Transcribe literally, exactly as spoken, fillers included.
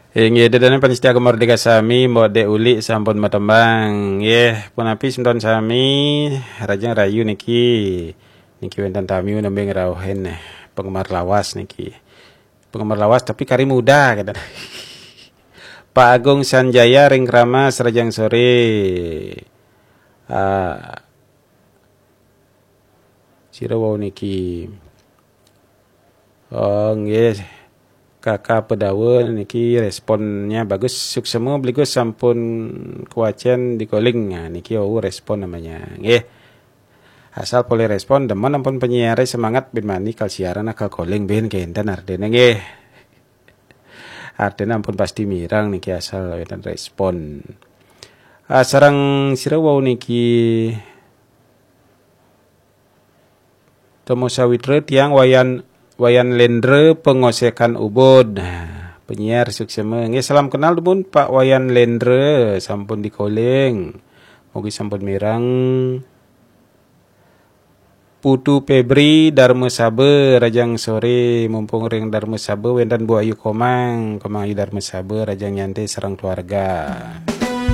Inggih dedana panitia merdeka sami mode uli sampun matembang. Nggih, punapi sinton sami rajang rayu niki. Niki wonten tamu nembe ngrauhen penggemar lawas niki. Penggemar lawas tapi kari muda kata. Pak Agung Sanjaya ring Kramas rajang sore. Ah, sira wau niki. Oh, nggih. Kakak pedawe niki responnya bagus, suksemu beligus sampun kuacen di calling. Nah, niki oh respon namanya. Nggih. Asal boleh respon demen ampun penyiare semangat ben mani kal siaran akal calling ben kenten ardene nggih. Ardene ampun pasti mirang niki asal weten respon. Ah, sareng sira wau niki Tomo Sawitra tiang wayan Wayan Lendre pengosekan ubud. Nah, penyiar suksema. Nggih salam kenal pun Pak Wayan Lendre sampun di calling. Mugi sampun mirang. Putu Febri Darma Sabe rajang sore mumpung ring Darma Sabe wendan Bu Ayu Komang, Komang Ayu Darma Sabe rajang nyantai sareng keluarga.